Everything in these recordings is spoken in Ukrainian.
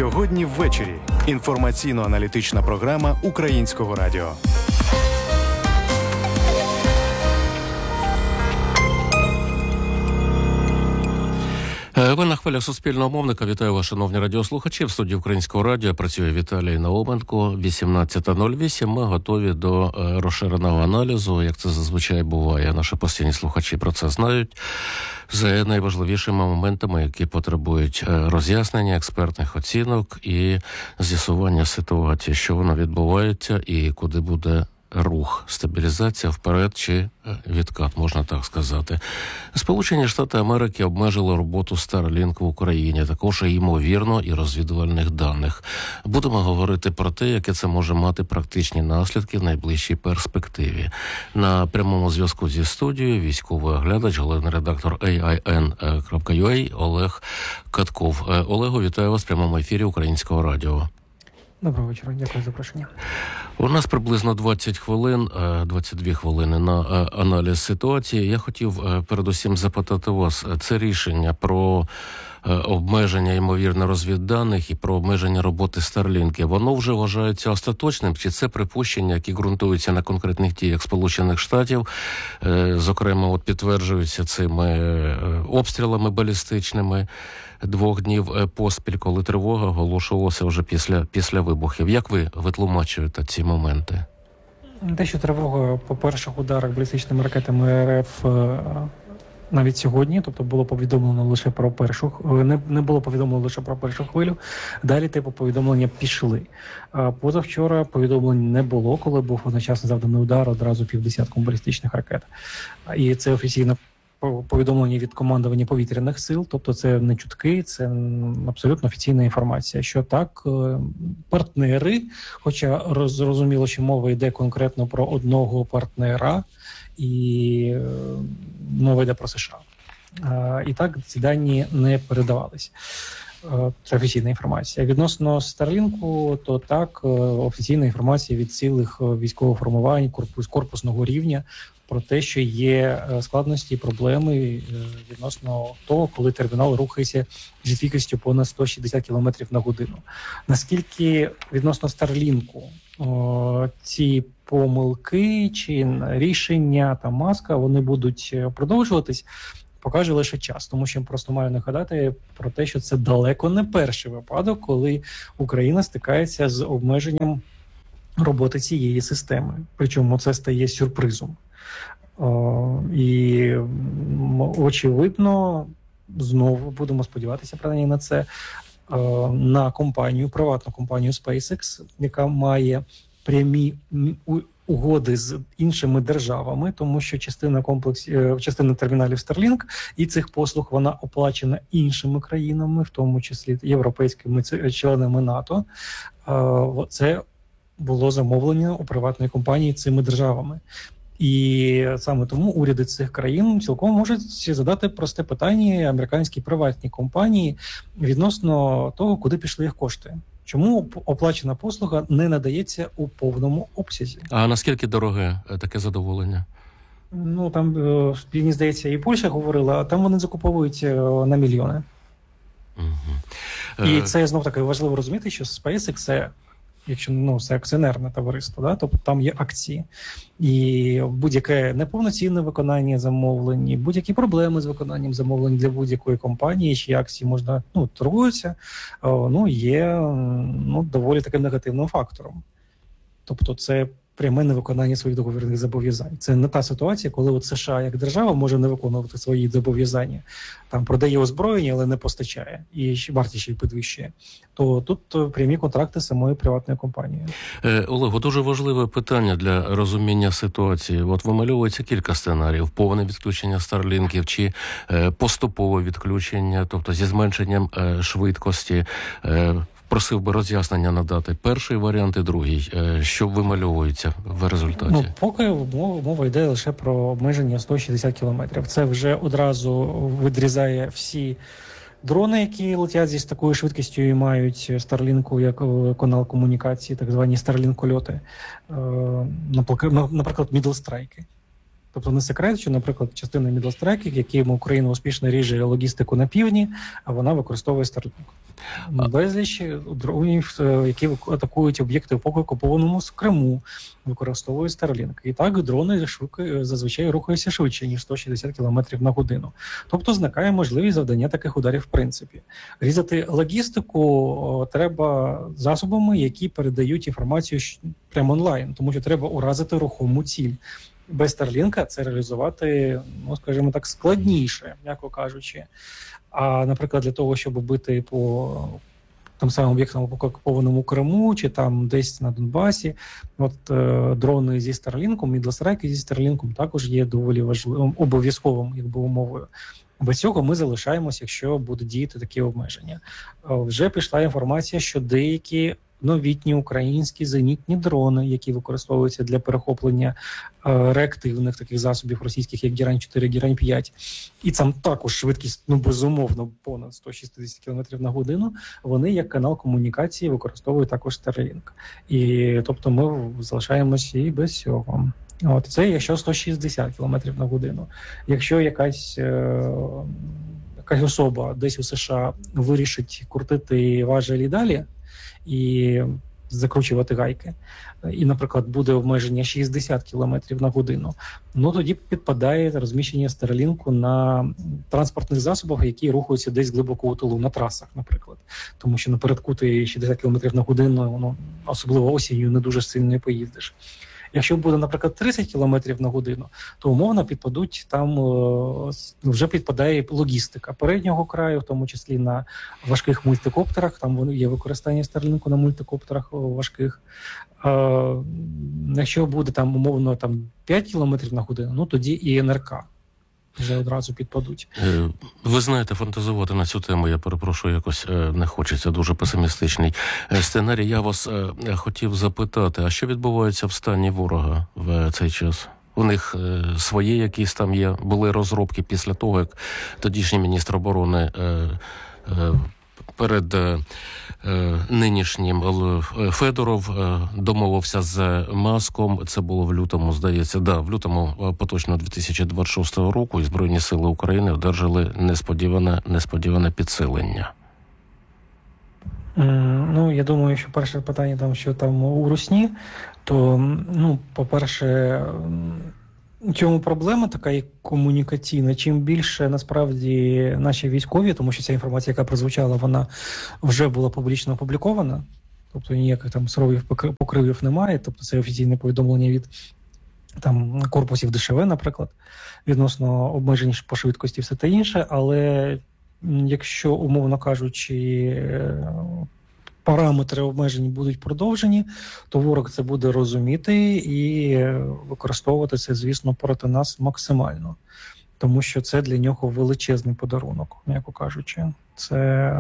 Сьогодні ввечері. Інформаційно-аналітична програма Українського радіо. Ви на хвилях Суспільного мовника. Вітаю вас, шановні радіослухачі. В студії Українського радіо працює Віталій Науменко. 18:08. Ми готові до розширеного аналізу, як це зазвичай буває. Наші постійні слухачі про це знають. За найважливішими моментами, які потребують роз'яснення, експертних оцінок і з'ясування ситуації, що воно відбувається і куди буде рух, стабілізація вперед чи відкат, можна так сказати. Сполучені Штати Америки обмежили роботу Starlink в Україні, також ймовірно і розвідувальних даних. Будемо говорити про те, яке це може мати практичні наслідки в найближчій перспективі. На прямому зв'язку зі студією військовий оглядач, головний редактор AIN.ua Олег Катков. Олегу, вітаю вас в прямому ефірі Українського радіо. Доброго вечора, дякую за запрошення. У нас приблизно 20 хвилин, 22 хвилини на аналіз ситуації. Я хотів передусім запитати вас, це рішення про обмеження, ймовірно, розвідданих і про обмеження роботи Starlink, воно вже вважається остаточним? Чи це припущення, які ґрунтуються на конкретних діях Сполучених Штатів, зокрема, підтверджуються цими обстрілами балістичними 2 днів поспіль, коли тривога оголошувалася вже після вибухів? Як ви витлумачуєте ці моменти? Те, що тривога по перших ударах балістичними ракетами РФ навіть сьогодні, тобто було повідомлено лише про першу, не було повідомлено лише про першу хвилю, далі повідомлення пішли. Позавчора повідомлень не було, коли був одночасно завданий удар одразу 50 балістичних ракет. І це офіційно повідомлення від командування повітряних сил, тобто це не чутки, це абсолютно офіційна інформація, що так, партнери, хоча зрозуміло, що мова йде конкретно про одного партнера, і мова йде про США. І так ці дані не передавались. Це офіційна інформація. Відносно Starlink, то так, офіційна інформація від цілих військових формувань, корпусного рівня, про те, що є складності і проблеми відносно того, коли термінал рухається зі швидкістю понад 160 км на годину. Наскільки відносно Starlink ці помилки чи рішення та маска, вони будуть продовжуватись, покаже лише час. Тому що я просто маю нагадати про те, що це далеко не перший випадок, коли Україна стикається з обмеженням роботи цієї системи. Причому це стає сюрпризом. І очевидно, знову будемо сподіватися принаймні на це, на компанію, приватну компанію SpaceX, яка має прямі угоди з іншими державами, тому що частина терміналів Starlink і цих послуг вона оплачена іншими країнами, в тому числі європейськими членами НАТО. Це було замовлення у приватної компанії цими державами. І саме тому уряди цих країн цілком можуть задати просте питання американській приватній компанії відносно того, куди пішли їх кошти. Чому оплачена послуга не надається у повному обсязі? А наскільки дороге таке задоволення? Ну, там, мені здається, і Польща говорила, а там вони закуповують на мільйони. І це, знов-таки, важливо розуміти, що SpaceX – це, якщо це акціонерне товариство, да, тобто там є акції. І будь-яке неповноцінне виконання замовлень, будь-які проблеми з виконанням замовлень для будь-якої компанії, чиї акції можна торгуються, є доволі таким негативним фактором. Тобто це пряме невиконання своїх договірних зобов'язань. Це не та ситуація, коли от США як держава може не виконувати свої зобов'язання, там продає озброєння, але не постачає, і вартість ще й підвищує. То тут прямі контракти самої приватної компанії. Олегу, дуже важливе питання для розуміння ситуації. От вимальовується кілька сценаріїв: повне відключення Старлінків чи поступове відключення, тобто зі зменшенням швидкості. Просив би роз'яснення надати. Перший варіант і другий. Що вимальовується в результаті? Поки мова йде лише про обмеження 160 кілометрів. Це вже одразу відрізає всі дрони, які летять зі такою швидкістю і мають Starlink як канал комунікації, так звані Starlink-кольоти. Наприклад, Middle Strike. Тобто не секрет, що, наприклад, частина Мідлстрайків, яким Україна успішно ріже логістику на півдні, а вона використовує Starlink. Безліч дронів, які атакують об'єкти в окупованому Криму, використовують Starlink. І так дрони зазвичай рухаються швидше, ніж 160 км на годину. Тобто зникає можливість завдання таких ударів в принципі. Різати логістику треба засобами, які передають інформацію прямо онлайн, тому що треба уразити рухому ціль. Без Старлінка це реалізувати, ну, скажімо так, складніше, м'яко кажучи. А, наприклад, для того, щоб бити по тим самим об'єктам в окупованому Криму чи там десь на Донбасі, от дрони зі Старлінком, Мідлстрайки зі Старлінком також є доволі важливим, обов'язковим, якби умовою. Без цього ми залишаємося, якщо будуть діяти такі обмеження. Вже пішла інформація, що деякі новітні українські зенітні дрони, які використовуються для перехоплення реактивних таких засобів російських, як Герань-4, Герань-5, і там також швидкість, ну, безумовно, понад 160 км на годину, вони як канал комунікації використовують також Starlink. І, тобто, ми залишаємося і без цього. От, це якщо 160 км на годину. Якщо якась особа десь у США вирішить крутити важелі далі, і закручувати гайки, і, наприклад, буде обмеження 60 км на годину, ну тоді підпадає розміщення Старлінку на транспортних засобах, які рухаються десь глибоко у тилу, на трасах, наприклад. Тому що напередку ти 60 км на годину, ну, особливо осінню, не дуже сильно поїздиш. Якщо буде, наприклад, 30 км на годину, то умовно підпадуть, там вже підпадає логістика переднього краю, в тому числі на важких мультикоптерах, там є використання Старлінку на мультикоптерах важких. Якщо буде там умовно 5 км на годину, ну тоді і НРК вже одразу підпадуть. Ви знаєте, фантазувати на цю тему, я перепрошую, якось не хочеться, дуже песимістичний сценарій. Я вас хотів запитати, а що відбувається в стані ворога в цей час? У них свої якісь там є, були розробки після того, як тодішній міністр оборони перед нинішнім Федоров домовився з Маском. Це було в лютому, здається. В лютому поточно 2026 року і Збройні сили України одержали несподіване підсилення. Ну, я думаю, що перше питання, там, що там у Русні, то, ну, по-перше, в чому проблема така і комунікаційна? Чим більше, насправді, наші військові, тому що ця інформація, яка прозвучала, вона вже була публічно опублікована, тобто ніяких там сирових покривів немає, тобто це офіційне повідомлення від там корпусів ДШВ, наприклад, відносно обмежень по швидкості, все те інше, але якщо, умовно кажучи, параметри обмежень будуть продовжені, то ворог це буде розуміти і використовувати це, звісно, проти нас максимально. Тому що це для нього величезний подарунок, м'яко кажучи. Це,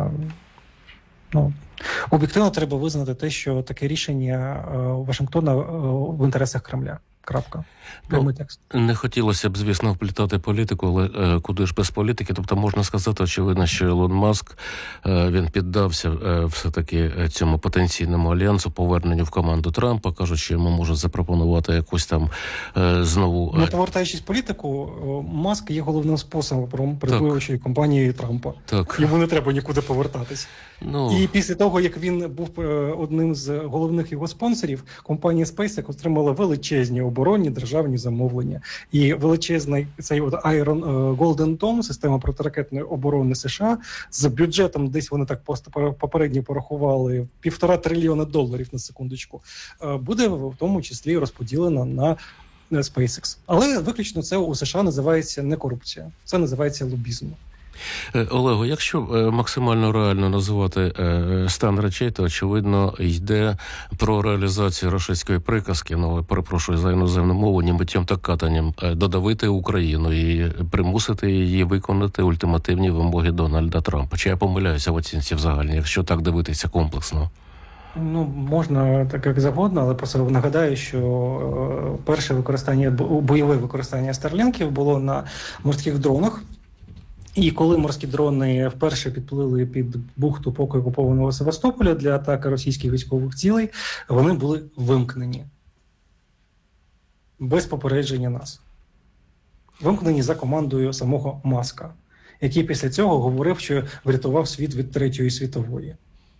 ну, об'єктивно треба визнати те, що таке рішення Вашингтона в інтересах Кремля. Крапка. Прямий текст. Не хотілося б, звісно, вплітати політику, але куди ж без політики? Тобто можна сказати, очевидно, що Ілон Маск, він піддався все-таки цьому потенційному альянсу, поверненню в команду Трампа, кажуть, що йому можуть запропонувати якусь там знову... Ну, повертаючись в політику, Маск є головним способом передвоюючої компанії Трампа. Так. Йому не треба нікуди повертатись. Ну... І після того, як він був одним з головних його спонсорів, компанія SpaceX отримала величезні оборонні державні замовлення. І величезний цей Golden Dome, система протиракетної оборони США, з бюджетом, десь вони так попередньо порахували, $1,5 трильйона на секундочку, буде в тому числі розподілена на SpaceX. Але виключно це у США називається не корупція, це називається лобізм. Олего, якщо максимально реально називати стан речей, то, очевидно, йде про реалізацію рашистської приказки, ну, перепрошую за іноземну мову, ні миттєм та катанням, додавити Україну і примусити її виконати ультимативні вимоги Дональда Трампа. Чи я помиляюся в оцінці взагалі, якщо так дивитися комплексно? Ну, можна так як завгодно, але просто нагадаю, що перше бойове використання Старлінків було на морських дронах. І коли морські дрони вперше підплили під бухту поки окупованого Севастополя для атаки російських військових цілей, вони були вимкнені. Без попередження нас. вимкнені за командою самого Маска, який після цього говорив, що врятував світ від Третьої світової.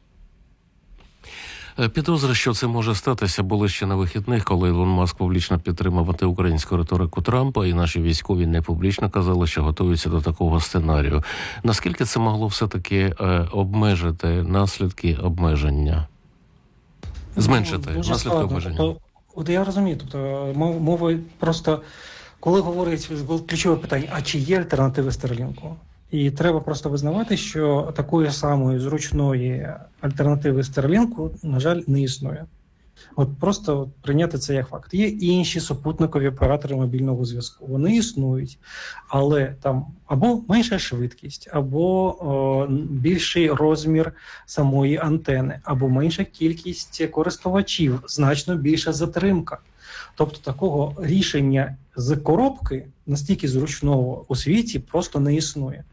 Підозри, що це може статися, були ще на вихідних, коли Ілон Маск публічно підтримав антиукраїнську риторику Трампа, і наші військові не публічно казали, що готуються до такого сценарію. Наскільки це могло все-таки обмежити наслідки обмеження? Зменшити наслідки обмеження? От я розумію, тобто мова просто, коли говорить ключове питання, а чи є альтернативи Старлінку? І треба просто визнавати, що такої самої зручної альтернативи Старлінку, на жаль, не існує. От просто прийняти це як факт. Є інші супутникові оператори мобільного зв'язку. Вони існують, але там або менша швидкість, або більший розмір самої антени, або менша кількість користувачів, значно більша затримка. Тобто такого рішення з коробки настільки зручного у світі просто не існує.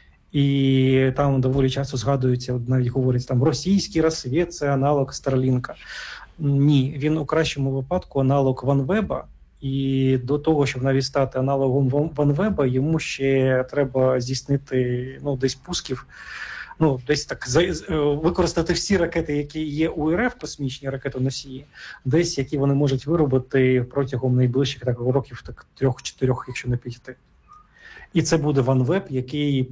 І там доволі часто згадується, навіть говорять, там російський розсвіт – це аналог Старлінка. Ні, він у кращому випадку аналог OneWeb, і до того, щоб навіть стати аналогом OneWeb, йому ще треба здійснити десь пусків, десь так використати всі ракети, які є у РФ, космічні ракетоносії, десь які вони можуть виробити протягом найближчих років 3-4, якщо не 5. І це буде OneWeb, який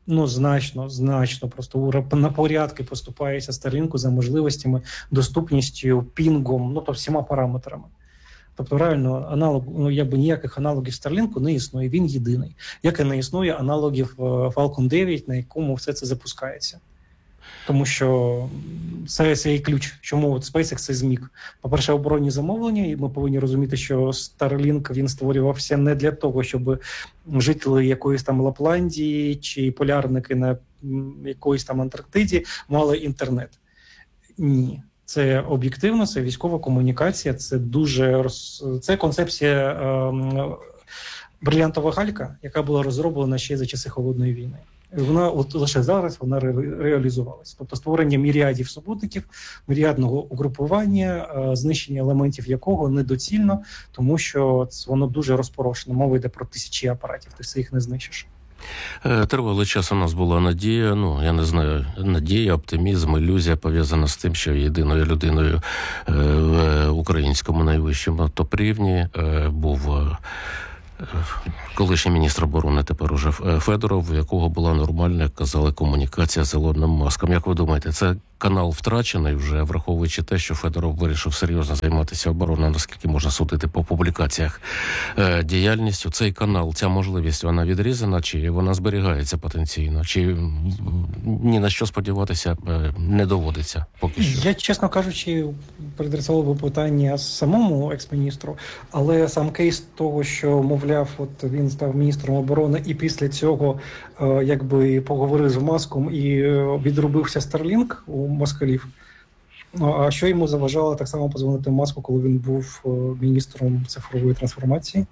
значно просто на порядки поступається Старлінку за можливостями, доступністю, пінгом, тобто всіма параметрами. Тобто реально ніяких аналогів Старлінку не існує, він єдиний. Як і не існує аналогів Falcon 9, на якому все це запускається. Тому що це і ключ, чому SpaceX це зміг. По-перше, оборонні замовлення, і ми повинні розуміти, що Starlink, він створювався не для того, щоб жителі якоїсь там Лапландії чи полярники на якоїсь там Антарктиді мали інтернет. Ні. Це об'єктивно, це військова комунікація, це концепція брилянтова галька, яка була розроблена ще за часи Холодної війни. Вона лише зараз реалізувалася. Тобто створення міріадів супутників, міріадного угрупування, знищення елементів якого недоцільно, тому що воно дуже розпорошено. Мова йде про тисячі апаратів, ти все їх не знищиш. Тривалий час у нас була надія, я не знаю, надія, оптимізм, ілюзія пов'язана з тим, що єдиною людиною в українському найвищому топ-рівні був колишній міністр оборони, тепер уже Федоров, у якого була нормальна, як казали, комунікація з Ілоном Маском. Як ви думаєте, це канал втрачений вже, враховуючи те, що Федоров вирішив серйозно займатися обороною, наскільки можна судити по публікаціях, діяльністю? Цей канал, ця можливість, вона відрізана, чи вона зберігається потенційно, чи ні на що сподіватися не доводиться поки що? Я, чесно кажучи, переадресував питання самому екс-міністру, але сам кейс того, що, мовляв, от він став міністром оборони і після цього поговорив з Маском і відрубився Starlink у москалів. А що йому заважало так само позвонити Маску, коли він був міністром цифрової трансформації?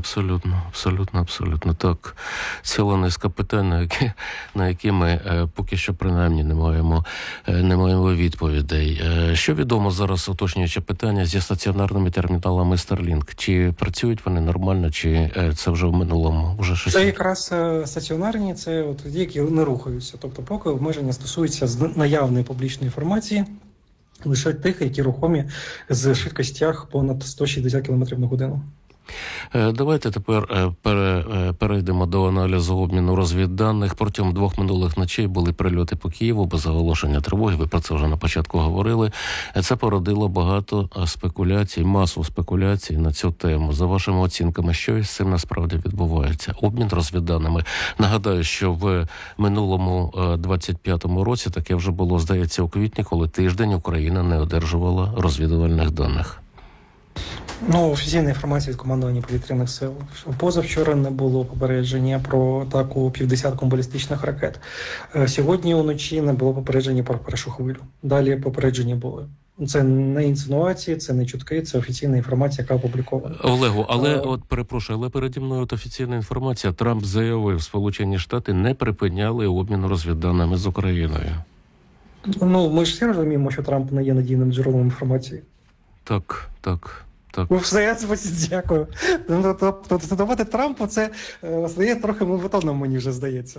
Абсолютно. Так, ціла низка питань, на які ми поки що принаймні не маємо відповідей. Що відомо зараз, уточнюючи питання, зі стаціонарними терміналами Starlink? Чи працюють вони нормально, чи це вже в минулому? Це якраз стаціонарні, це ті, які не рухаються. Тобто поки обмеження стосуються наявної публічної інформації, лише тих, які рухомі з швидкостях понад 160 км на годину. Давайте тепер перейдемо до аналізу обміну розвідданих. Протягом 2 минулих ночей були прильоти по Києву без оголошення тривоги. Ви про це вже на початку говорили. Це породило багато спекуляцій, масу спекуляцій на цю тему. За вашими оцінками, що із цим насправді відбувається? Обмін розвідданими. Нагадаю, що в минулому 25-му році таке вже було, здається, у квітні, коли тиждень Україна не одержувала розвідувальних даних. Офіційна інформація від командування повітряних сил. Позавчора не було попередження про атаку 50 балістичних ракет. Сьогодні уночі не було попередження про першу хвилю. Далі попередження були. Це не інсинуації, це не чутки, це офіційна інформація, яка опублікована. Олегу, але переді мною офіційна інформація. Трамп заявив, Сполучені Штати не припиняли обмін розвідданими з Україною. Ми ж всі розуміємо, що Трамп не є надійним джерелом інформації. Так. Так. Все, дякую. Тобто цитувати Трампа, це стає трохи мовитоном, мені вже здається.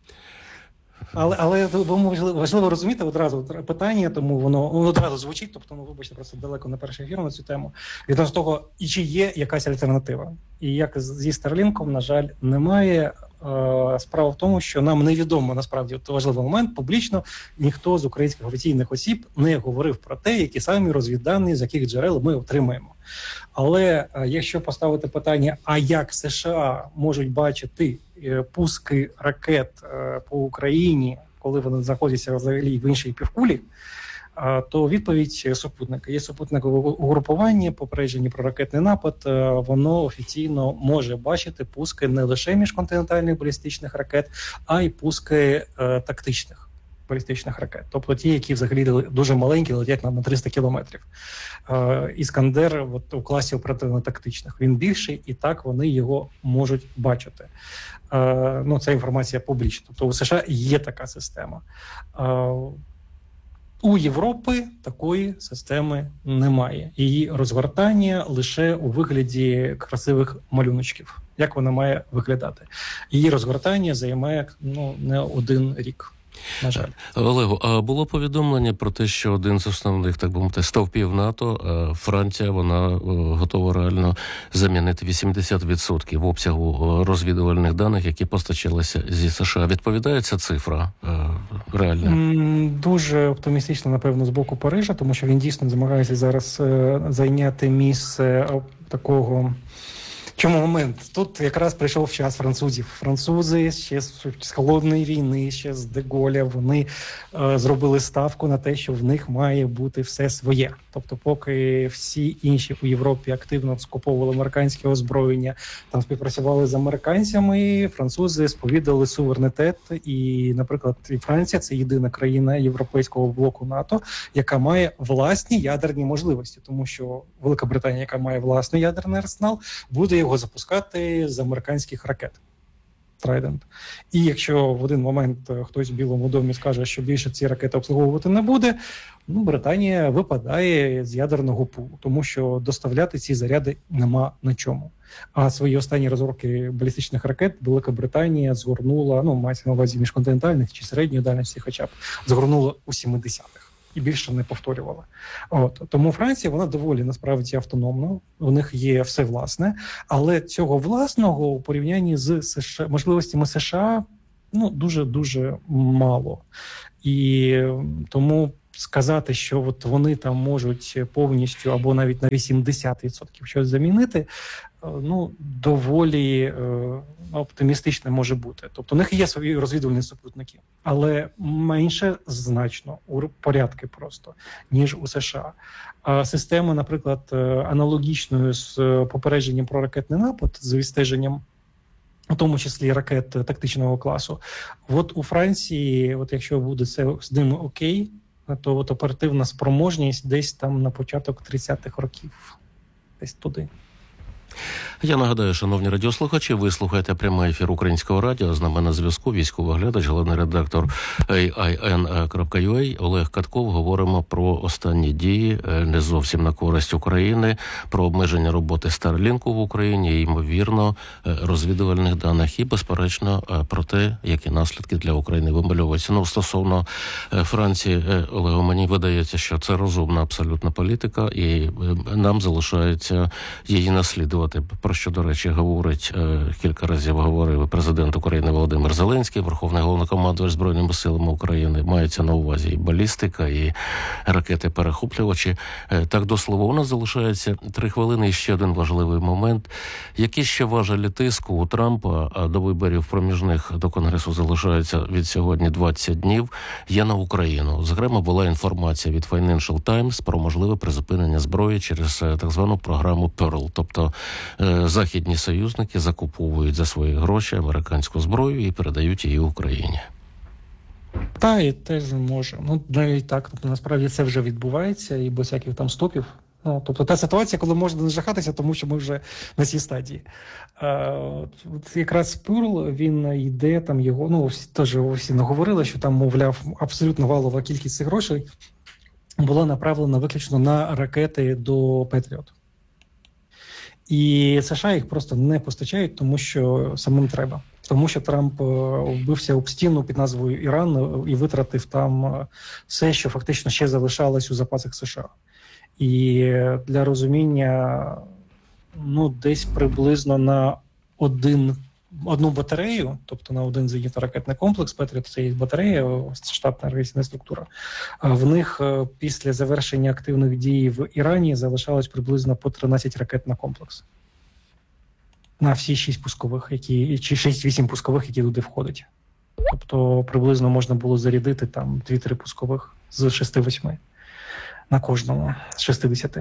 Але важливо розуміти одразу питання, тому воно одразу звучить, тобто, вибачте, просто далеко не перший ефір на цю тему, відносно того, і чи є якась альтернатива. І як зі Старлінком, на жаль, немає. Справа в тому, що нам невідомо, насправді, от важливий момент, публічно ніхто з українських офіційних осіб не говорив про те, які самі розвіддані, з яких джерел ми отримаємо. Але якщо поставити питання, а як США можуть бачити пуски ракет по Україні, коли вони знаходяться взагалі в іншій півкулі, то відповідь супутника. Є супутникове угрупування, попередження про ракетний напад, воно офіційно може бачити пуски не лише міжконтинентальних балістичних ракет, а й пуски тактичних балістичних ракет. Тобто ті, які взагалі дуже маленькі, летять на 300 кілометрів. Іскандер у класі оперативно-тактичних. Він більший, і так вони його можуть бачити. Це інформація публічна. Тобто у США є така система. У Європи такої системи немає. Її розгортання лише у вигляді красивих малюночків. Як вона має виглядати? Її розгортання займає не один рік. На жаль. Олегу, а було повідомлення про те, що один з основних, так би мовити, стовпів НАТО, Франція, вона готова реально замінити 80% обсягу розвідувальних даних, які постачалися зі США. Відповідає ця цифра реально? Дуже оптимістично, напевно, з боку Парижа, тому що він дійсно намагається зараз зайняти місце такого... Чому момент? Тут якраз прийшов час французів. Французи ще з холодної війни, ще з Де-Голля, вони зробили ставку на те, що в них має бути все своє. Тобто поки всі інші у Європі активно скуповували американське озброєння, там співпрацювали з американцями, французи сповідали суверенітет. І, наприклад, і Франція – це єдина країна європейського блоку НАТО, яка має власні ядерні можливості. Тому що Велика Британія, яка має власний ядерний арсенал, буде його запускати з американських ракет. Trident. І якщо в один момент хтось в Білому домі скаже, що більше ці ракети обслуговувати не буде, Британія випадає з ядерного пулу, тому що доставляти ці заряди нема на чому. А свої останні розробки балістичних ракет Велика Британія згорнула, мається на увазі міжконтинентальних чи середньої дальності хоча б, згорнула у 70-х. І більше не повторювала. Тому Франція, вона доволі, насправді, автономна, у них є все власне, але цього власного у порівнянні з США, можливостями США, дуже-дуже мало. І тому сказати, що вони там можуть повністю або навіть на 80% щось замінити, доволі оптимістично може бути. Тобто у них є свої розвідувальні супутники, але менше значно, у порядки просто, ніж у США. А система, наприклад, аналогічною з попередженням про ракетний напад, з відстеженням, у тому числі ракет тактичного класу, у Франції, якщо буде це з ними окей, то оперативна спроможність десь там на початок 30-х років, десь туди. Я нагадаю, шановні радіослухачі, ви слухаєте прямий ефір Українського радіо. З нами на зв'язку військовий оглядач, головний редактор AIN.ua Олег Катков. Говоримо про останні дії, не зовсім на користь України, про обмеження роботи Старлінку в Україні, і, ймовірно, розвідувальних даних і, безперечно, про те, які наслідки для України вимальовуються. Стосовно Франції, Олегу, мені видається, що це розумна абсолютна політика, і нам залишається її наслідувати. Про що, до речі, говорить, кілька разів говорив президент України Володимир Зеленський, Верховний Головнокомандувач Збройними силами України. Мається на увазі і балістика, і ракети-перехоплювачі. Так, до слова, у нас залишається 3 хвилини і ще один важливий момент. Які ще важелі тиску у Трампа, а до виборів проміжних до Конгресу залишається від сьогодні 20 днів, є на Україну. Зокрема, була інформація від Financial Times про можливе призупинення зброї через так звану програму Pearl. Тобто західні союзники закуповують за свої гроші американську зброю і передають її Україні. Та, і теж може. Навіть так. Тобто, насправді це вже відбувається і без всяких там стопів. Тобто та ситуація, коли можна не жахатися, тому що ми вже на цій стадії. Якраз Pearl, він йде, там його, всі наговорили, що там, мовляв, абсолютно валова кількість цих грошей була направлена виключно на ракети до Patriot. І США їх просто не постачають, тому що самим треба. Тому що Трамп вбився об стіну під назвою Іран і витратив там все, що фактично ще залишалось у запасах США. І для розуміння, десь приблизно на одну батарею, тобто на один зенітно-ракетний комплекс, Петріот, це є батарея, штатна авіаційна структура, в них після завершення активних дій в Ірані залишалось приблизно по 13 ракет на комплекс. На всі 6 пускових, чи 6-8 пускових, які туди входять. Тобто приблизно можна було зарядити там 2-3 пускових з 6-8 на кожному з 60.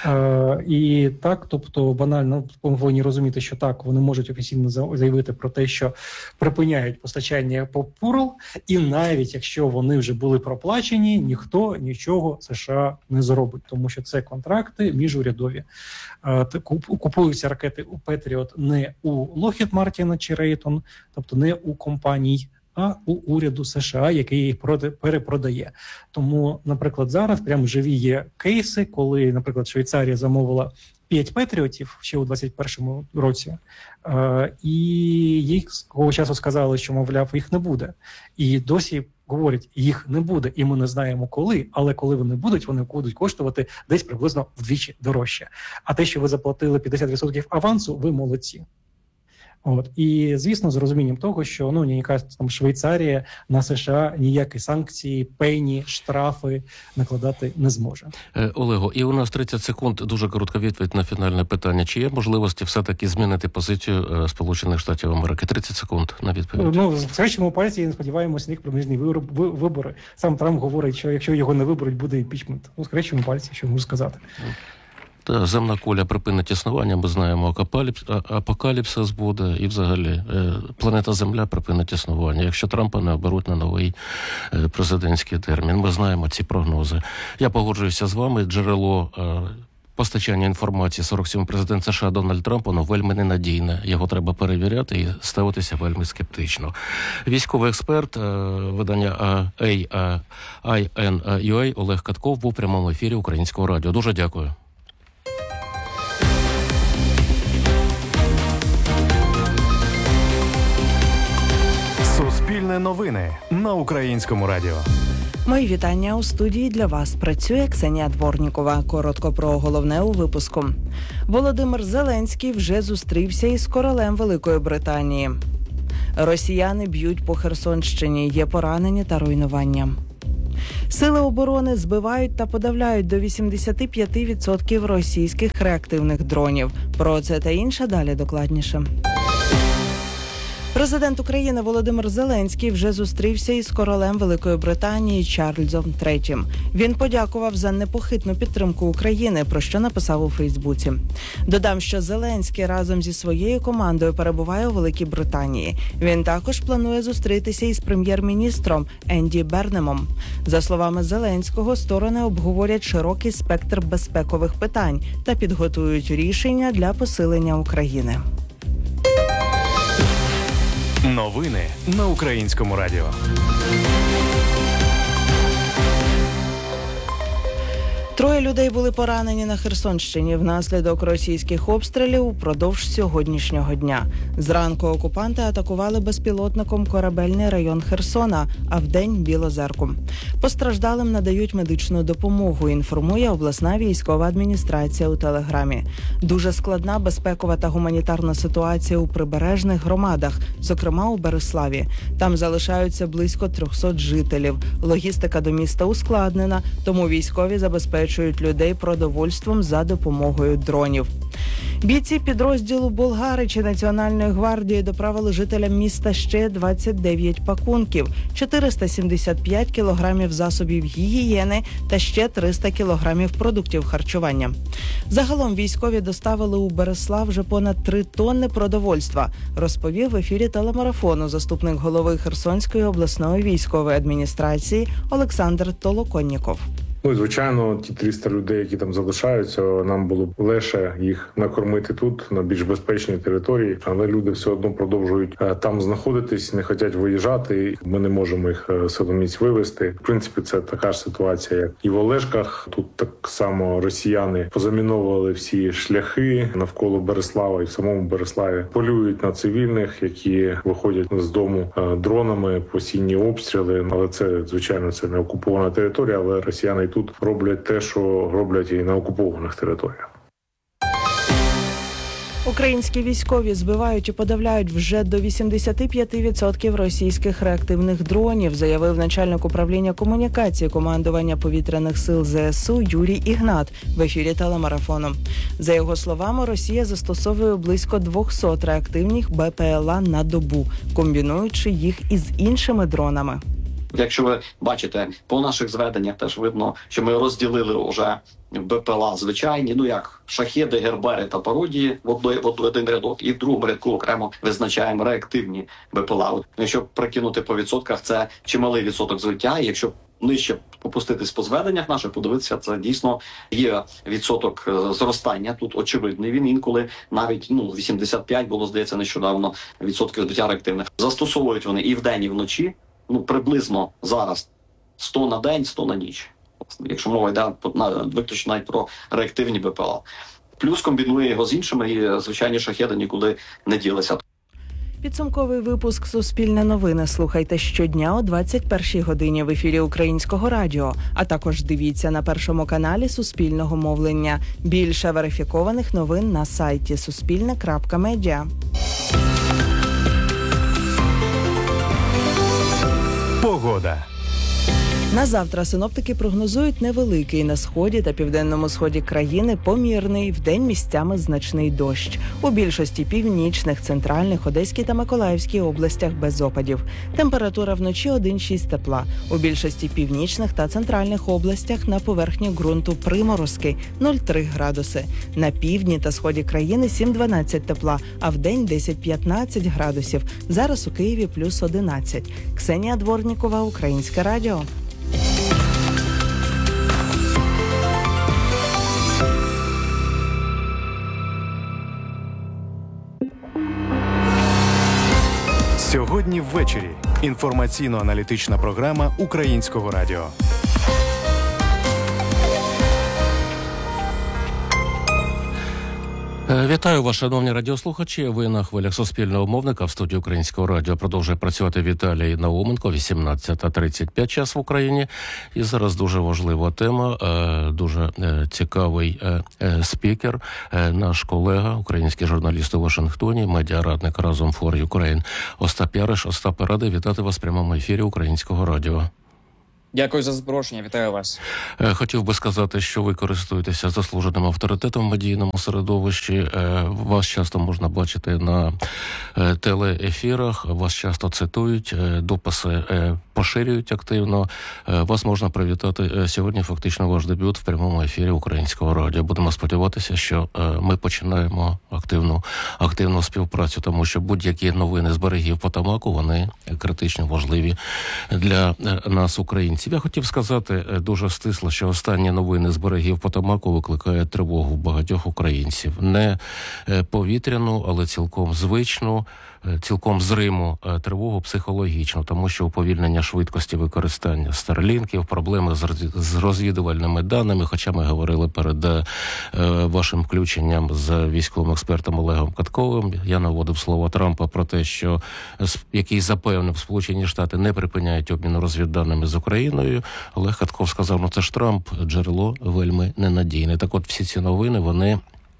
І так, тобто банально ми повинні розуміти, що так, вони можуть офіційно заявити про те, що припиняють постачання по ПУРЛ, і навіть якщо вони вже були проплачені, ніхто нічого США не зробить, тому що це контракти міжурядові. Купуються ракети у Петріот не у Lockheed Martin чи Raytheon, тобто не у компаній, а у уряду США, який їх перепродає. Тому, наприклад, зараз прямо живі є кейси, коли, наприклад, Швейцарія замовила 5 Петріотів ще у 2021 році, і їх з того часу сказали, що, мовляв, їх не буде. І досі говорять, їх не буде, і ми не знаємо коли, але коли вони будуть коштувати десь приблизно вдвічі дорожче. А те, що ви заплатили 50% авансу, ви молодці. І, звісно, з розумінням того, що ніяка там Швейцарія на США ніякі санкції, пені, штрафи накладати не зможе. Олего, і у нас 30 секунд, дуже коротка відповідь на фінальне питання. Чи є можливості все-таки змінити позицію Сполучених Штатів Америки? 30 секунд на відповідь. Скрещимо пальці і сподіваємося на їх проміжні вибори. Сам Трамп говорить, що якщо його не виберуть, буде імпічмент. Скрещимо пальці, що можу сказати. Та земна куля припинить існування, ми знаємо, апокаліпсис буде, і взагалі планета Земля припинить існування, якщо Трампа не оберуть на новий президентський термін. Ми знаємо ці прогнози. Я погоджуюся з вами, джерело постачання інформації 47-й президент США Дональд Трамп, воно вельми ненадійне. Його треба перевіряти і ставитися вельми скептично. Військовий експерт видання IN.UA Олег Катков був у прямому ефірі Українського радіо. Дуже дякую. Суспільне новини на Українському радіо. Мої вітання. У студії для вас працює Ксенія Дворнікова. Коротко про головне у випуску. Володимир Зеленський вже зустрівся із королем Великої Британії. Росіяни б'ють по Херсонщині, є поранені та руйнування. Сили оборони збивають та подавляють до 85% російських реактивних дронів. Про це та інше далі докладніше. Президент України Володимир Зеленський вже зустрівся із королем Великої Британії Чарльзом III. Він подякував за непохитну підтримку України, про що написав у Фейсбуці. Додам, що Зеленський разом зі своєю командою перебуває у Великій Британії. Він також планує зустрітися із прем'єр-міністром Енді Бернемом. За словами Зеленського, сторони обговорять широкий спектр безпекових питань та підготують рішення для посилення України. Новини на Українському радіо. Троє людей були поранені на Херсонщині внаслідок російських обстрілів упродовж сьогоднішнього дня. Зранку окупанти атакували безпілотником корабельний район Херсона, а вдень – Білозерку. Постраждалим надають медичну допомогу, інформує обласна військова адміністрація у Телеграмі. Дуже складна безпекова та гуманітарна ситуація у прибережних громадах, зокрема у Бериславі. Там залишаються близько 300 жителів. Логістика до міста ускладнена, тому військові забезпечують людей продовольством за допомогою дронів. Бійці підрозділу «Болгаричі» Національної гвардії доправили жителям міста ще 29 пакунків, 475 кілограмів засобів гігієни та ще 300 кілограмів продуктів харчування. Загалом військові доставили у Берислав вже понад 3 тонни продовольства, розповів в ефірі телемарафону заступник голови Херсонської обласної військової адміністрації Олександр Толоконніков. Ну і звичайно, ті 300 людей, які там залишаються, нам було б легше їх накормити тут, на більш безпечній території, але люди все одно продовжують там знаходитись, не хочуть виїжджати. Ми не можемо їх силоміць вивезти. В принципі, це така ж ситуація, як і в Олешках. Тут так само росіяни позаміновували всі шляхи навколо Береслава, і в самому Береславі полюють на цивільних, які виходять з дому дронами, постійні обстріли. Але це, звичайно, це не окупована територія, але росіяни і тут роблять те, що роблять і на окупованих територіях. Українські військові збивають і подавляють вже до 85% російських реактивних дронів, заявив начальник управління комунікації командування повітряних сил ЗСУ Юрій Ігнат в ефірі телемарафону. За його словами, Росія застосовує близько 200 реактивних БПЛА на добу, комбінуючи їх із іншими дронами. Якщо ви бачите, по наших зведеннях теж видно, що ми розділили вже БПЛА звичайні, ну як шахеди, гербери та пародії в один рядок, і в другому рядку окремо визначаємо реактивні БПЛА. Якщо прикинути по відсотках, це чималий відсоток збиття, і якщо нижче попуститись по зведеннях наших, подивитися, це дійсно є відсоток зростання. Тут очевидний він інколи навіть 85 було, здається, нещодавно відсотків збиття реактивних. Застосовують вони і вдень, і вночі. Приблизно зараз 100 на день, 100 на ніч. Якщо мова йде виключно навіть про реактивні БПЛА. Плюс комбінує його з іншими, і звичайні шахеди нікуди не ділися. Підсумковий випуск «Суспільне новини» слухайте щодня о 21-й годині в ефірі Українського радіо, а також дивіться на Першому каналі Суспільного мовлення. Більше верифікованих новин на сайті suspilne.media. Погода. На завтра синоптики прогнозують невеликий на сході та південному сході країни помірний, вдень місцями значний дощ. У більшості північних, центральних, Одеській та Миколаївській областях без опадів. Температура вночі 1,6 тепла. У більшості північних та центральних областях на поверхні ґрунту приморозки 0,3 градуси. На півдні та сході країни 7-12 тепла, а вдень 10-15 градусів. Зараз у Києві плюс 11. Ксенія Дворнікова, Українське радіо. Сьогодні ввечері. Інформаційно-аналітична програма Українського радіо. Вітаю вас, шановні радіослухачі. Ви на хвилях Суспільного мовника. В студії Українського радіо продовжує працювати Віталій Науменко, 18:35 час в Україні. І зараз дуже важлива тема, дуже цікавий спікер, наш колега, український журналіст у Вашингтоні, медіарадник Разом for Ukraine Остап Яриш. Остап, радий вітати вас в прямому ефірі Українського радіо. Дякую за запрошення, вітаю вас. Хотів би сказати, що ви користуєтеся заслуженим авторитетом в медійному середовищі. Вас часто можна бачити на телеефірах, вас часто цитують, дописи поширюють активно. Вас можна привітати сьогодні, фактично ваш дебют в прямому ефірі Українського радіо. Будемо сподіватися, що ми починаємо активну співпрацю, тому що будь-які новини з берегів Потамаку, вони критично важливі для нас, українців. Я хотів сказати дуже стисло, що останні новини з берегів Потамаку викликають тривогу багатьох українців. Не повітряну, але цілком звичну, цілком зриму тривогу психологічну, тому що уповільнення швидкості використання старлінків, проблеми з розвідувальними даними, хоча ми говорили перед вашим включенням з військовим експертом Олегом Катковим, я наводив слово Трампа про те, що який запевнив, Сполучені Штати не припиняють обміну розвідданими з Україною. Олег Катков сказав, це ж Трамп, джерело вельми ненадійне. Так от всі ці новини, вони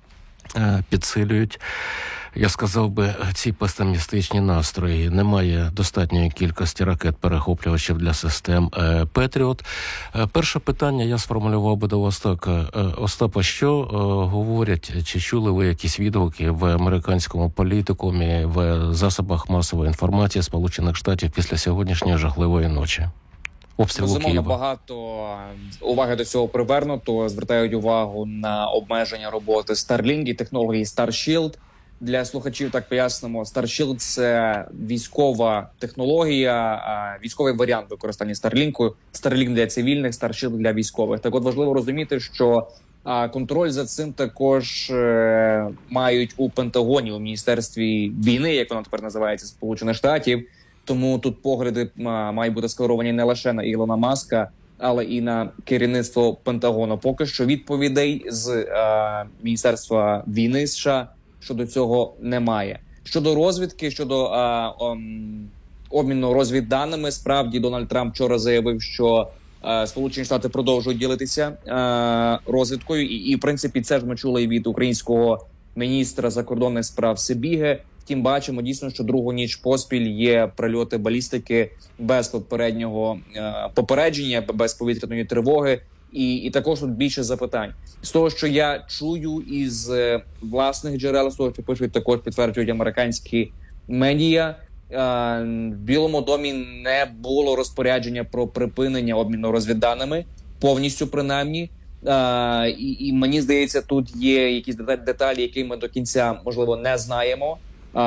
підсилюють, я сказав би, ці песимістичні настрої. Немає достатньої кількості ракет-перехоплювачів для систем «Петріот». Перше питання я сформулював би до вас так. Остапа, що говорять, чи чули ви якісь відгуки в американському політикумі, в засобах масової інформації Сполучених Штатів після сьогоднішньої жахливої ночі? Безумовно, багато уваги до цього привернуто. Звертають увагу на обмеження роботи Starlink і технології Starshield. Для слухачів так пояснимо, Starship – це військова технологія, військовий варіант використання Starlink. Starlink для цивільних, Starship для військових. Так от важливо розуміти, що контроль за цим також мають у Пентагоні, у Міністерстві війни, як воно тепер називається, Сполучених Штатів. Тому тут погляди мають бути скеровані не лише на Ілона Маска, але і на керівництво Пентагону. Поки що відповідей з Міністерства війни США щодо цього немає. Щодо розвідки, щодо обміну розвідданими, справді Дональд Трамп вчора заявив, що Сполучені Штати продовжують ділитися розвідкою. І в принципі, це ж ми чули і від українського міністра закордонних справ Сибіги. Втім, бачимо дійсно, що другу ніч поспіль є прильоти балістики без попереднього попередження, без повітряної тривоги. І також тут більше запитань. З того, що я чую із власних джерел, з того, що пишуть, також підтверджують американські медіа, в Білому домі не було розпорядження про припинення обміну розвідданими, повністю принаймні. І мені здається, тут є якісь деталі, які ми до кінця, можливо, не знаємо.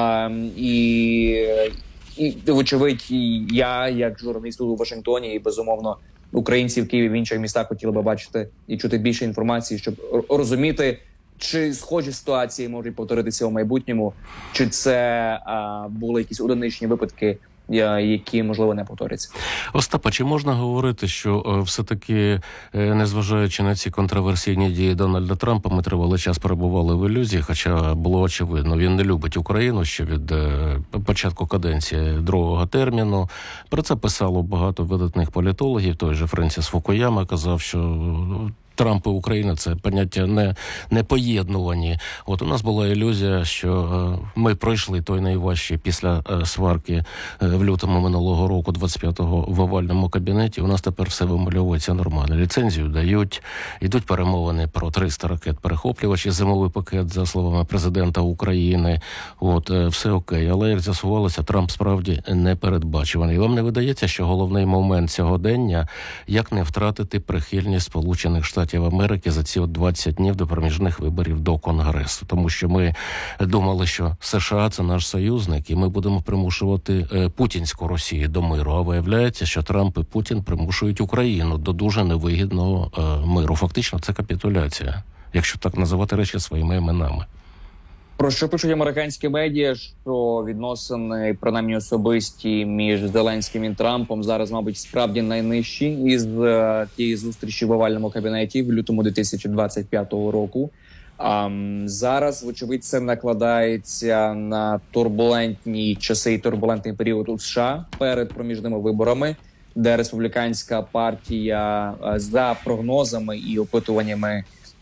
І вочевидь, я, як журналіст у Вашингтоні, і, безумовно, українці в Києві, в інших містах хотіли би бачити і чути більше інформації, щоб розуміти, чи схожі ситуації можуть повторитися у майбутньому, чи це були якісь одиничні випадки, які, можливо, не повторяться. Остапа, чи можна говорити, що все-таки, незважаючи на ці контроверсійні дії Дональда Трампа, ми тривалий час перебували в ілюзії, хоча було очевидно, він не любить Україну ще від початку каденції другого терміну. Про це писало багато видатних політологів, той же Френсіс Фукуяма казав, що Трамп і Україна – це поняття не поєднувані. От у нас була ілюзія, що ми пройшли той найважчий після сварки в лютому минулого року, 25-го, в овальному кабінеті. У нас тепер все вимальовується нормально. Ліцензію дають, йдуть перемовини про 300 ракет-перехоплювачів, зимовий пакет, за словами президента України. От, все окей. Але, як з'ясувалося, Трамп справді непередбачуваний. Вам не видається, що головний момент сьогодення – як не втратити прихильність Сполучених Штатів Америки за ці 20 днів до проміжних виборів до Конгресу. Тому що ми думали, що США – це наш союзник, і ми будемо примушувати путінську Росію до миру. А виявляється, що Трамп і Путін примушують Україну до дуже невигідного миру. Фактично, це капітуляція, якщо так називати речі своїми іменами. Про що пишуть американські медіа, що відносини, принаймні особисті, між Зеленським і Трампом зараз, мабуть, справді найнижчі із тієї зустрічі в овальному кабінеті в лютому 2025 року. Зараз, вочевидь, це накладається на турбулентні часи і турбулентний період у США перед проміжними виборами, де республіканська партія за прогнозами і опитуваннями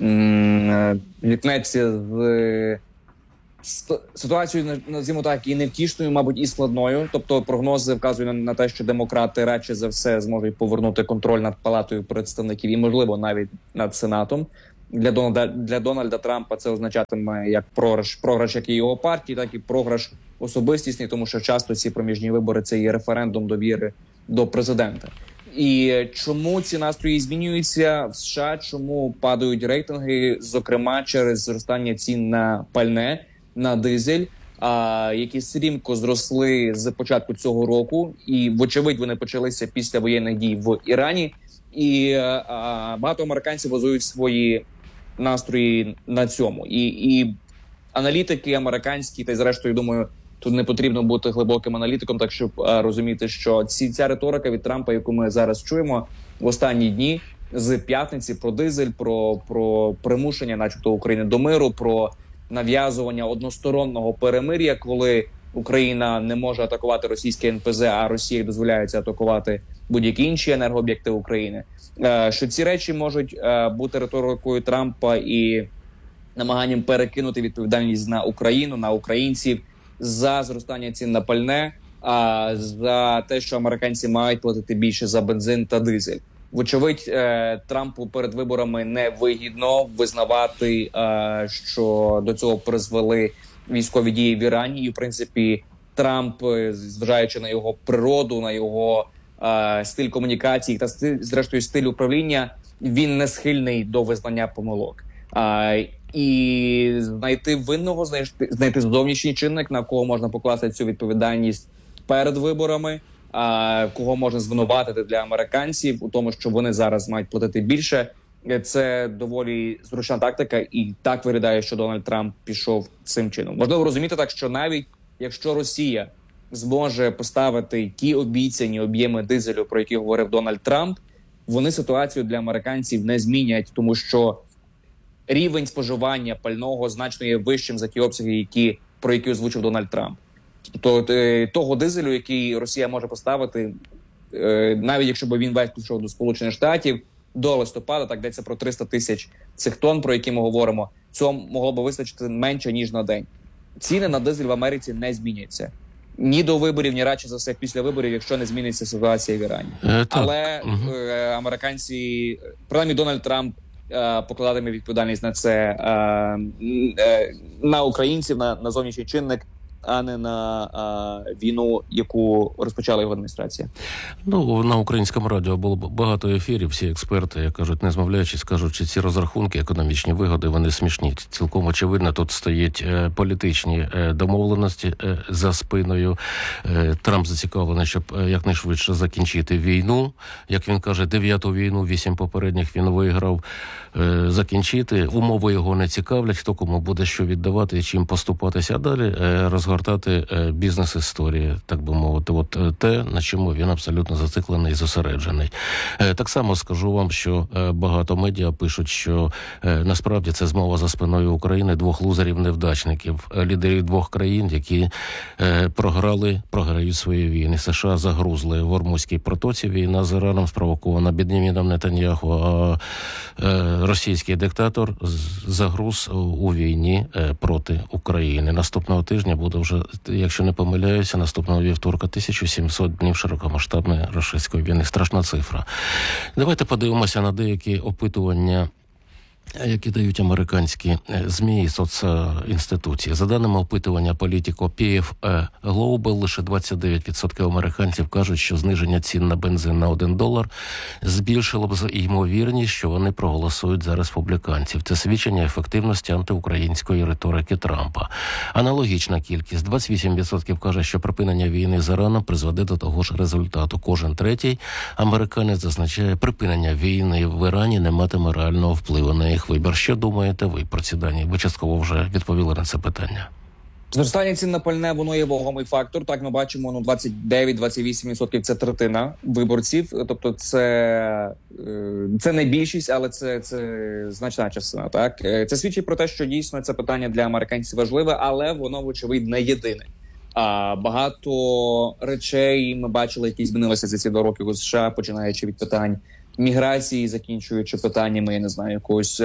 зіткнеться з ситуацією, називаємо так, і невтішною, мабуть, і складною. Тобто прогнози вказують на те, що демократи радше за все зможуть повернути контроль над Палатою представників і, можливо, навіть над Сенатом. Для Дональда Трампа це означатиме як програш як і його партії, так і програш особистісний, тому що часто ці проміжні вибори – це є референдум довіри до президента. І чому ці настрої змінюються в США, чому падають рейтинги, зокрема через зростання цін на пальне, на дизель, які стрімко зросли з початку цього року, і, вочевидь, вони почалися після воєнних дій в Ірані, і багато американців базують свої настрої на цьому. І аналітики американські, та й зрештою, думаю, тут не потрібно бути глибоким аналітиком, так щоб розуміти, що ця риторика від Трампа, яку ми зараз чуємо в останні дні, з п'ятниці, про дизель, про примушення, начебто, України до миру, про нав'язування одностороннього перемир'я, коли Україна не може атакувати російське НПЗ, а Росії дозволяється атакувати будь-які інші енергооб'єкти України. Що ці речі можуть бути риторикою Трампа і намаганням перекинути відповідальність на Україну, на українців за зростання цін на пальне, за те, що американці мають платити більше за бензин та дизель. Вочевидь, Трампу перед виборами не вигідно визнавати, що до цього призвели військові дії в Ірані. І, в принципі, Трамп, зважаючи на його природу, на його стиль комунікації та, зрештою, стиль управління, він не схильний до визнання помилок. і знайти винного, знайти зовнішній чинник, на кого можна покласти цю відповідальність перед виборами, кого можна звинуватити для американців у тому, що вони зараз мають платити більше. Це доволі зручна тактика, і так виглядає, що Дональд Трамп пішов цим чином. Можливо розуміти так, що навіть якщо Росія зможе поставити ті обіцяні об'єми дизелю, про які говорив Дональд Трамп, вони ситуацію для американців не змінять, тому що рівень споживання пального значно є вищим за ті обсяги, про які озвучив Дональд Трамп. Тобто того дизелю, який Росія може поставити, навіть якщо б він весь пішов до Сполучених Штатів, до листопада, так йдеться про 300 тисяч цих тонн, про які ми говоримо, цього могло б вистачити менше, ніж на день. Ціни на дизель в Америці не зміняться. Ні до виборів, ні радше за все після виборів, якщо не зміниться ситуація в Ірані. Але американці, принаймні Дональд Трамп, покладатиме відповідальність на це на українців, на зовнішній чинник, а не на війну, яку розпочала його адміністрація. Ну, на українському радіо було багато ефірів, всі експерти, як кажуть, не змовляючись, кажуть, що ці розрахунки, економічні вигоди, вони смішні. Цілком очевидно, тут стоять політичні домовленості за спиною. Трамп зацікавлений, щоб якнайшвидше закінчити війну. Як він каже, 9-ту війну, 8 попередніх він виграв. Закінчити. Умови його не цікавлять, хто кому буде що віддавати і чим поступатися. А далі розгортати бізнес-історії, так би мовити. От те, на чому він абсолютно зациклений і зосереджений. Так само скажу вам, що багато медіа пишуть, що насправді це змова за спиною України двох лузерів-невдачників, лідерів двох країн, які програють свої війни. США загрузли в Ормузькій протоці, війна з Іраном спровокована Бен'яміном Нетаньяху, а російський диктатор загруз у війні проти України. Наступного тижня буде вже, якщо не помиляюся, наступного вівторка 1700 днів широкомасштабної російської війни. Страшна цифра. Давайте подивимося на деякі опитування, які дають американські ЗМІ і соцінституції. За даними опитування Politico PF Global, лише 29% американців кажуть, що зниження цін на бензин на $1 збільшило б ймовірність, що вони проголосують за республіканців. Це свідчення ефективності антиукраїнської риторики Трампа. Аналогічна кількість. 28% каже, що припинення війни з Іраном призведе до того ж результату. Кожен третій американець зазначає, припинення війни в Ірані не матиме реального впливу на їх вибір. Що думаєте ви про ці дані? Ви частково вже відповіли на це питання. Зростання цін на пальне, воно є вагомий фактор. Так, ми бачимо, 29-28% – це третина виборців. Тобто це не більшість, але це значна частина. Так? Це свідчить про те, що дійсно це питання для американців важливе, але воно, вочевидь, не єдине. Багато речей ми бачили, які змінилися за ці 2 роки у США, починаючи від питань міграції, закінчуючи питаннями, я не знаю, якогось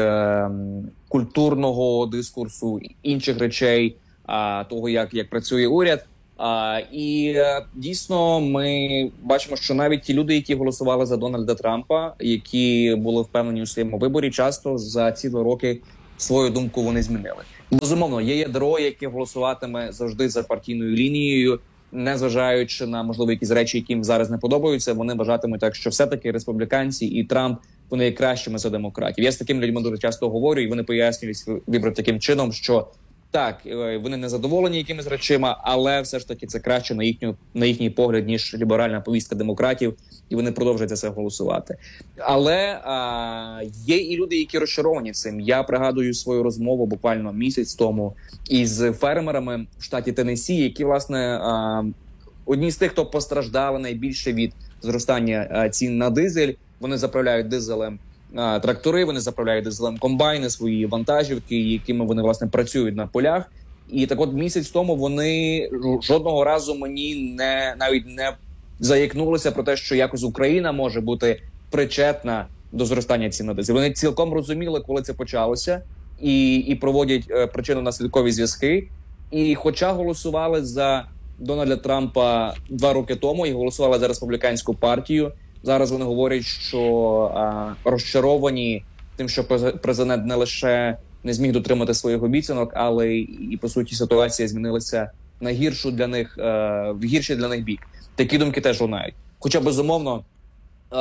культурного дискурсу, інших речей, того, як працює уряд. І дійсно ми бачимо, що навіть ті люди, які голосували за Дональда Трампа, які були впевнені у своєму виборі, часто за ці 2 роки свою думку вони змінили. Безумовно, є ядро, яке голосуватиме завжди за партійною лінією, незважаючи на, можливо, якісь речі, які їм зараз не подобаються, вони вважатимуть так, що все-таки республіканці і Трамп, вони є кращими за демократів. Я з такими людьми дуже часто говорю, і вони пояснюють вибір таким чином, що так, вони не задоволені якимись речима, але все ж таки це краще на їхній погляд, ніж ліберальна повістка демократів, і вони продовжують за це голосувати. Але є і люди, які розчаровані цим. Я пригадую свою розмову буквально місяць тому із фермерами в штаті Теннессі, які, власне, одні з тих, хто постраждали найбільше від зростання цін на дизель. Вони заправляють дизелем трактори, вони заправляють дизелем комбайни, свої вантажівки, якими вони, власне, працюють на полях. І так от місяць тому вони жодного разу мені навіть не заякнулися про те, що якось Україна може бути причетна до зростання цін на дизель. Вони цілком розуміли, коли це почалося, і проводять причинно-наслідкові зв'язки. І хоча голосували за Дональда Трампа 2 роки тому і голосували за республіканську партію, зараз вони говорять, що розчаровані тим, що президент не лише не зміг дотримати своїх обіцянок, але і, по суті, ситуація змінилася на гіршу для них, в гірший для них бік. Такі думки теж лунають. Хоча, безумовно,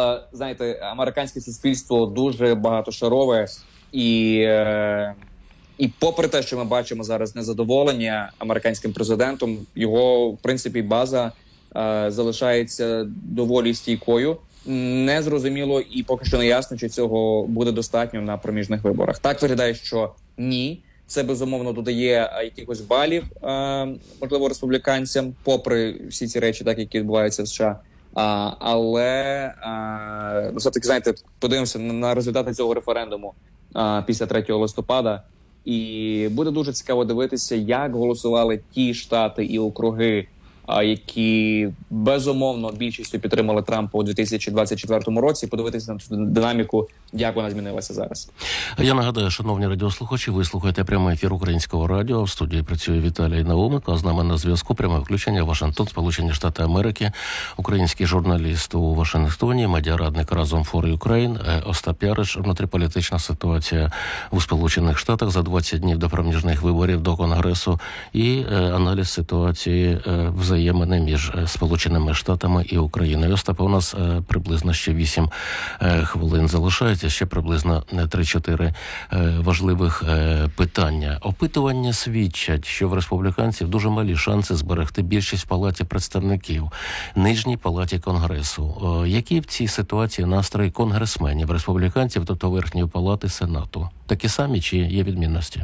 знаєте, американське суспільство дуже багатошарове, і І попри те, що ми бачимо зараз незадоволення американським президентом, його, в принципі, база залишається доволі стійкою. Незрозуміло і поки що не ясно, чи цього буде достатньо на проміжних виборах. Так виглядає, що ні. Це, безумовно, додає якихось балів, можливо, республіканцям, попри всі ці речі, так, які відбуваються в США. Але, все-таки, знаєте, подивимося на результати цього референдуму після 3 листопада. І буде дуже цікаво дивитися, як голосували ті штати і округи, які, безумовно, більшістю підтримали Трампа у 2024 році, подивитися на цю динаміку, як вона змінилася зараз. Я нагадаю, шановні радіослухачі, ви слухаєте прямий ефір Українського радіо. В студії працює Віталій Науменко, а з нами на зв'язку пряме включення Вашингтон, Сполучені Штати Америки, український журналіст у Вашингтоні, медіарадник «Разом for Ukraine» Остап Яриш. Внутріполітична ситуація у Сполучених Штатах за 20 днів до проміжних виборів до Конгресу і аналіз ситуації взаємини між Сполученими Штатами і Україною. Остапа, у нас приблизно ще 8 хвилин залишається, ще приблизно 3-4 важливих питання. Опитування свідчать, що в республіканців дуже малі шанси зберегти більшість в Палаті представників, нижній палаті Конгресу. Які в цій ситуації настрої конгресменів, республіканців, тобто верхньої палати Сенату? Такі самі чи є відмінності?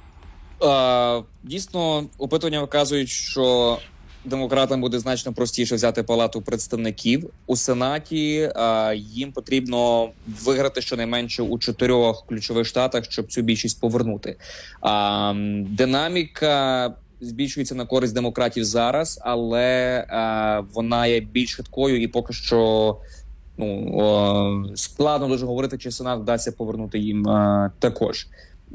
Дійсно, опитування вказують, що демократам буде значно простіше взяти палату представників. У Сенаті їм потрібно виграти щонайменше у 4 ключових штатах, щоб цю більшість повернути. Динаміка збільшується на користь демократів зараз, але вона є більш хиткою і поки що складно дуже говорити, чи Сенат вдасться повернути їм також.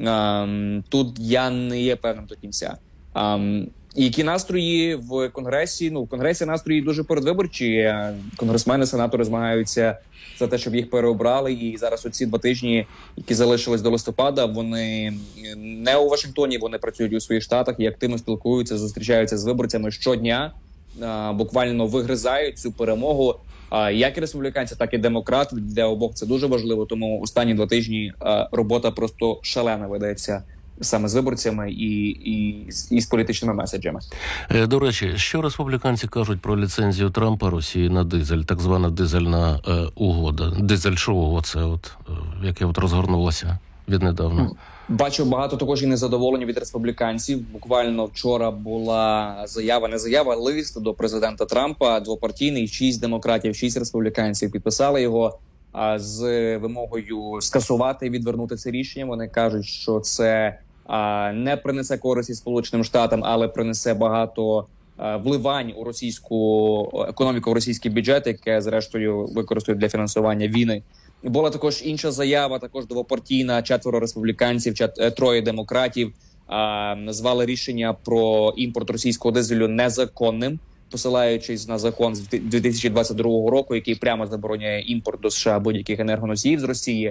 Тут я не є певним до кінця. Які настрої в Конгресі? В Конгресі настрої дуже передвиборчі. Конгресмени, сенатори змагаються за те, щоб їх переобрали. І зараз оці 2 тижні, які залишились до листопада, вони не у Вашингтоні, вони працюють у своїх штатах і активно спілкуються, зустрічаються з виборцями щодня, буквально вигризають цю перемогу. Як і республіканці, так і демократи. Для обох це дуже важливо, тому останні 2 тижні робота просто шалена ведеться саме з виборцями і з політичними меседжами. До речі, що республіканці кажуть про ліцензію Трампа Росії на дизель, так звана дизельна угода, дизель-шоу, оце яке розгорнулося віднедавна? Бачу багато також і незадоволення від республіканців. Буквально вчора була лист до президента Трампа, двопартійний, 6 демократів, 6 республіканців підписали його з вимогою скасувати і відвернути це рішення. Вони кажуть, що це не принесе користі Сполученим Штатам, але принесе багато вливань у російську економіку, в російський бюджет, яке, зрештою, використають для фінансування війни. Була також інша заява, також двопартійна, 4 республіканців, 3 демократів назвали рішення про імпорт російського дизелю незаконним, посилаючись на закон з 2022 року, який прямо забороняє імпорт до США будь-яких енергоносіїв з Росії.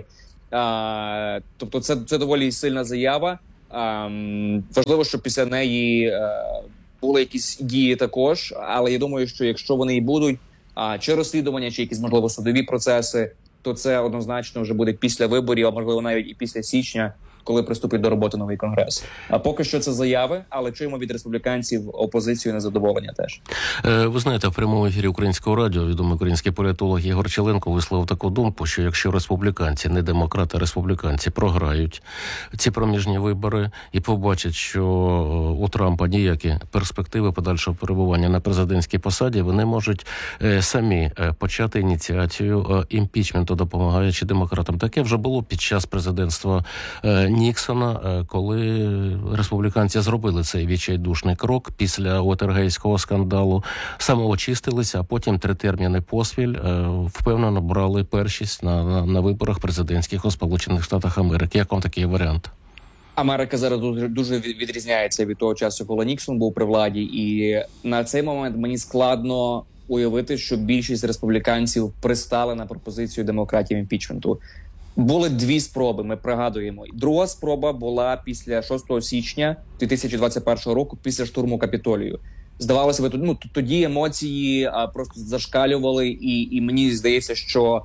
Тобто це доволі сильна заява. Важливо, щоб після неї були якісь дії також, але я думаю, що якщо вони і будуть, чи розслідування, чи якісь, можливо, судові процеси, то це однозначно вже буде після виборів, а можливо навіть і після січня, коли приступить до роботи новий конгрес. А поки що це заяви, але чуємо від республіканців опозицію незадоволення теж. Ви знаєте, в прямому ефірі Українського радіо відомий український політолог Ігор Челенко висловив таку думку, що якщо республіканці, не демократи, а республіканці програють ці проміжні вибори і побачать, що у Трампа ніякі перспективи подальшого перебування на президентській посаді, вони можуть самі почати ініціацію імпічменту, допомагаючи демократам. Таке вже було під час президентства Ніксона, коли республіканці зробили цей відчайдушний крок після Уотергейського скандалу, самоочистилися, а потім 3 терміни поспіль впевнено брали першість на виборах президентських у Сполучених Штатах Америки. Як вам такий варіант? Америка зараз дуже відрізняється від того часу, коли Ніксон був при владі, і на цей момент мені складно уявити, що більшість республіканців пристали на пропозицію демократів імпічменту. Були 2 спроби, ми пригадуємо. Друга спроба була після 6 січня 2021 року, після штурму Капітолію. Здавалося, тоді емоції просто зашкалювали, і мені здається, що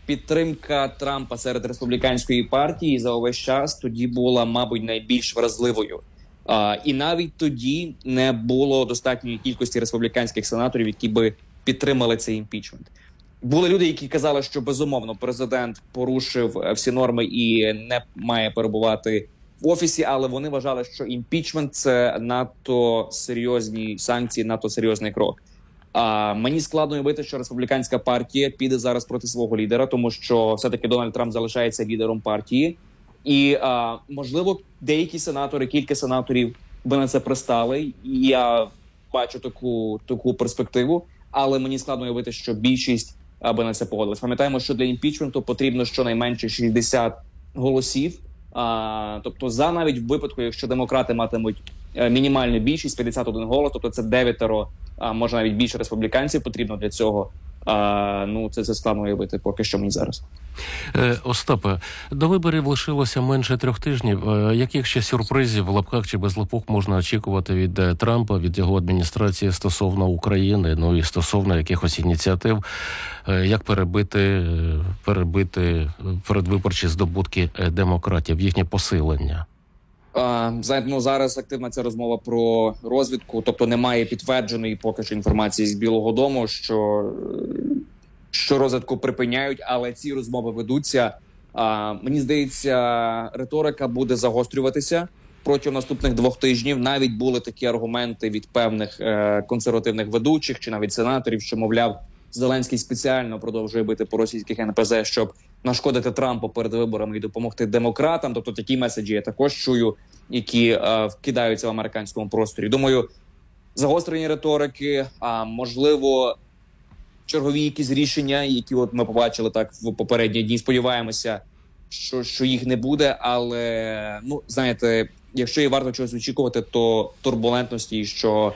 підтримка Трампа серед республіканської партії за увесь час тоді була, мабуть, найбільш вразливою. І навіть тоді не було достатньої кількості республіканських сенаторів, які би підтримали цей імпічмент. Були люди, які казали, що безумовно президент порушив всі норми і не має перебувати в офісі, але вони вважали, що імпічмент – це надто серйозні санкції, надто серйозний крок. Мені складно уявити, що республіканська партія піде зараз проти свого лідера, тому що все-таки Дональд Трамп залишається лідером партії. І, можливо, деякі сенатори, кілька сенаторів би на це пристали. Я бачу таку перспективу, але мені складно уявити, що більшість би на це погодилась. Пам'ятаємо, що для імпічменту потрібно щонайменше 60 голосів. Тобто за навіть в випадку, якщо демократи матимуть мінімальну більшість, 51 голос, тобто це 9, може навіть більше республіканців потрібно для цього. Це складно уявити поки що мені зараз. Остапе, до виборів лишилося менше 3 тижнів. Яких ще сюрпризів в лапках чи без лапок можна очікувати від Трампа, від його адміністрації стосовно України, і стосовно якихось ініціатив, як перебити передвиборчі здобутки демократів, їхнє посилення? Зараз активна ця розмова про розвідку, тобто немає підтвердженої поки що інформації з Білого дому, що розвідку припиняють, але ці розмови ведуться. Мені здається, риторика буде загострюватися протягом наступних 2 тижнів. Навіть були такі аргументи від певних консервативних ведучих чи навіть сенаторів, що, мовляв, Зеленський спеціально продовжує бити по російських НПЗ, щоб нашкодити Трампу перед виборами і допомогти демократам. Тобто такі меседжі я також чую, які вкидаються в американському просторі. Думаю, загострені риторики, можливо, чергові якісь рішення, які ми побачили так в попередні дні. Сподіваємося, що їх не буде, але, знаєте, якщо і варто чогось очікувати, то турбулентності, що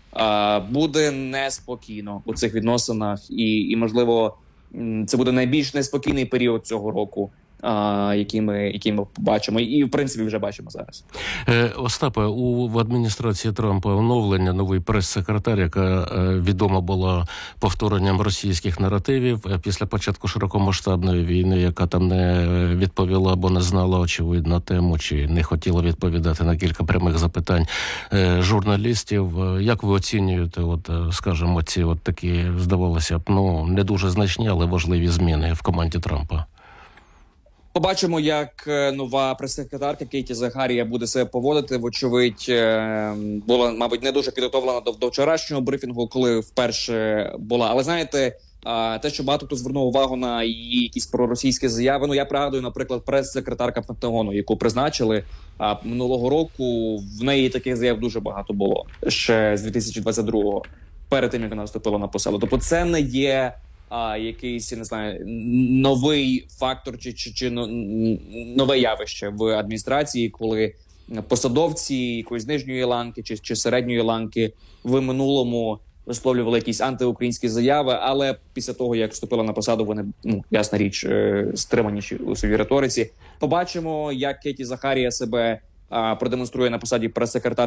буде неспокійно у цих відносинах, і можливо, це буде найбільш неспокійний період цього року, який ми побачимо, і в принципі вже бачимо зараз. Остапе, в адміністрації Трампа оновлення, новий прес-секретар, яка відома була повторенням російських наративів після початку широкомасштабної війни, яка там не відповіла або не знала, очевидно, тему, чи не хотіла відповідати на кілька прямих запитань журналістів. Як ви оцінюєте, скажімо, ці такі, здавалося б, не дуже значні, але важливі зміни в команді Трампа? Побачимо, як нова прес-секретарка Кейті Захарія буде себе поводити. Вочевидь, була, мабуть, не дуже підготовлена до вчорашнього брифінгу, коли вперше була. Але знаєте, те, що багато хто звернув увагу на її якісь проросійські заяви. Я пригадую, наприклад, прес-секретарка Пентагону, яку призначили минулого року. В неї таких заяв дуже багато було ще з 2022-го, перед тим, як вона вступила на посаду. Тобто це не є якийсь, не знаю, новий фактор чи нове явище в адміністрації, коли посадовці якоїсь нижньої ланки чи середньої ланки в минулому висловлювали якісь антиукраїнські заяви, але після того, як вступили на посаду, вони, ясна річ, стриманіші у своїй риториці. Побачимо, як Кейті Захарія себе продемонструє на посаді прес-секретарки